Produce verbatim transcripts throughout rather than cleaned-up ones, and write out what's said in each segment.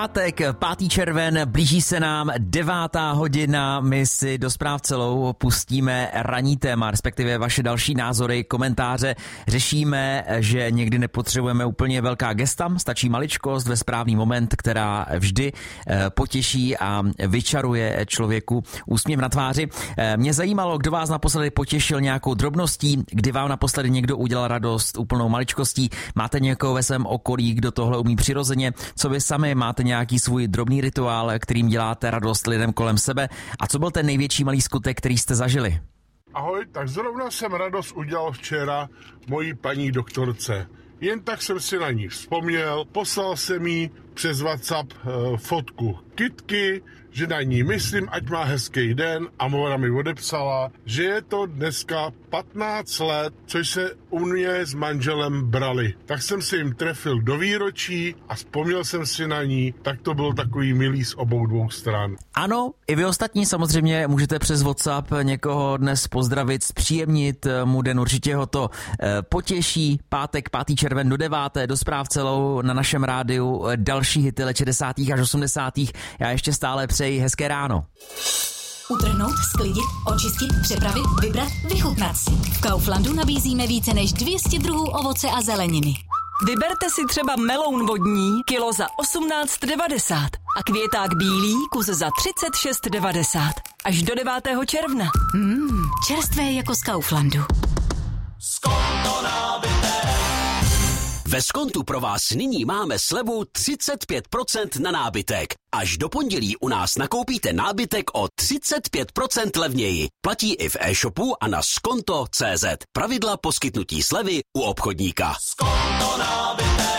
pátek, pátý červen, blíží se nám devátá hodina, my si do zpráv celou pustíme ranní téma, respektive vaše další názory, komentáře. Řešíme, že někdy nepotřebujeme úplně velká gesta, stačí maličkost ve správný moment, která vždy potěší a vyčaruje člověku úsměv na tváři. Mě zajímalo, kdo vás naposledy potěšil nějakou drobností, kdy vám naposledy někdo udělal radost úplnou maličkostí. Máte někoho ve svém okolí, kdo tohle umí přirozeně? Co vy sami máte nějaký svůj drobný rituál, kterým děláte radost lidem kolem sebe? A co byl ten největší malý skutek, který jste zažili? Ahoj, tak zrovna jsem radost udělal včera mojí paní doktorce. Jen tak jsem si na ní vzpomněl, poslal jsem jí přes WhatsApp e, fotku kytky, že na ní myslím, ať má hezký den, a ona mi odepsala, že je to dneska patnáct let, což se u mě s manželem brali. Tak jsem se jim trefil do výročí a vzpomněl jsem si na ní, tak to byl takový milý z obou dvou stran. Ano, i vy ostatní samozřejmě můžete přes WhatsApp někoho dnes pozdravit, zpříjemnit mu den, určitě ho to potěší. Pátek, pátý červen do deváté, do zpráv celou na našem rádiu, další hity let šedesátých až osmdesátých. Já ještě stále přeji hezké ráno. Utrhnout, sklidit, očistit, přepravit, vybrat, vychutnat si. V Kauflandu nabízíme více než dvě stě druhů ovoce a zeleniny. Vyberte si třeba meloun vodní, kilo za osmnáct devadesát a květák bílý, kus za třicet šest devadesát. Až do devátého června. Mmm, čerstvé jako z Kauflandu. Skonto nábytek. Ve Skontu pro vás nyní máme slevu třicet pět procent na nábytek. Až do pondělí u nás nakoupíte nábytek o třicet pět procent levněji. Platí i v e-shopu a na skonto tečka cé zet. Pravidla poskytnutí slevy u obchodníka. Skonto nábytek.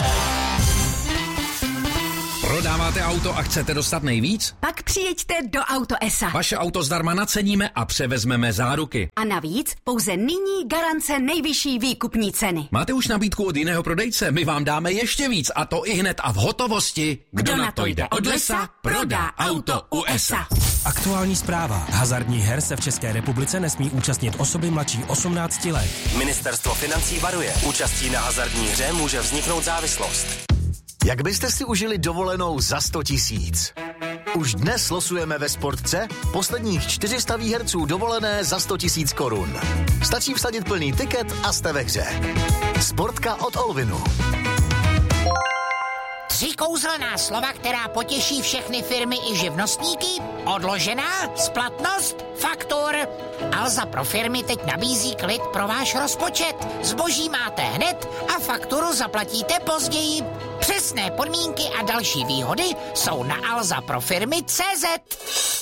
Prodáváte auto a chcete dostat nejvíc? Pak přijeďte do Auto es a. Vaše auto zdarma naceníme a převezmeme záruky. A navíc pouze nyní garance nejvyšší výkupní ceny. Máte už nabídku od jiného prodejce? My vám dáme ještě víc, a to i hned a v hotovosti. Kdo, Kdo na to jde od lesa, prodá auto u es a. Aktuální zpráva. Hazardních her se v České republice nesmí účastnit osoby mladší osmnácti let. Ministerstvo financí varuje. Účastí na hazardní hře může vzniknout závislost. Jak byste si užili dovolenou za sto tisíc? Už dnes losujeme ve Sportce posledních čtyři sta výherců dovolené za sto tisíc korun. Stačí vsadit plný tiket a jste ve hře. Sportka od Olvinu. Tři kouzelná slova, která potěší všechny firmy i živnostníky. Odložená, splatnost, faktur. Alza pro firmy teď nabízí klid pro váš rozpočet. Zboží máte hned a fakturu zaplatíte později. Přesné podmínky a další výhody jsou na alza pro firmy tečka cé zet.